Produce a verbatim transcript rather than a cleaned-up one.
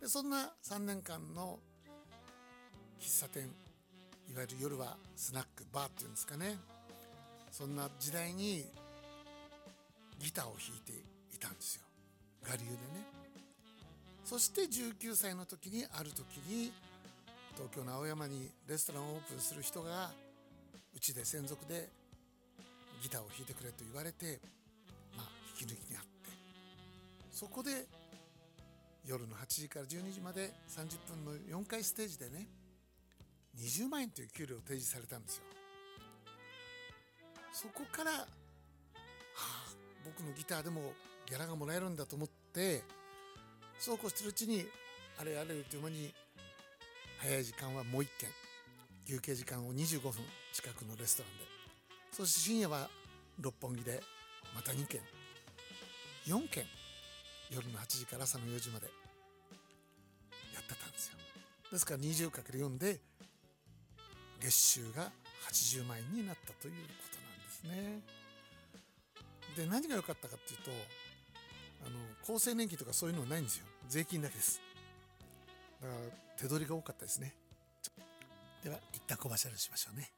でそんなさんねんかんの喫茶店、いわゆる夜はスナックバーっていうんですかね、そんな時代にギターを弾いていたんですよ、我流でね。そしてじゅうきゅうさいの時に、ある時に東京の青山にレストランをオープンする人がうちで専属でギターを弾いてくれと言われて、まあ引き抜きにあって、そこで夜のはちじからじゅうにじまでさんじゅっぷんのよんかいステージでね、にじゅうまんえんという給料を提示されたんですよ。そこから、はあ、僕のギターでもギャラがもらえるんだと思って、そうこうしてるうちにあれあれという間に、早い時間はもういっけん、休憩時間をにじゅうごふん近くのレストランで、そして深夜は六本木でまたにけん、よんけん、夜のはちじから朝のよじまでやってたんですよ。ですから にじゅうかけるよん で月収がはちじゅうまんえんになったということなんですね。で、何が良かったかっていうと、あの厚生年金とかそういうのはないんですよ。税金だけです。だから手取りが多かったですね。では一旦コマーシャルしましょうね。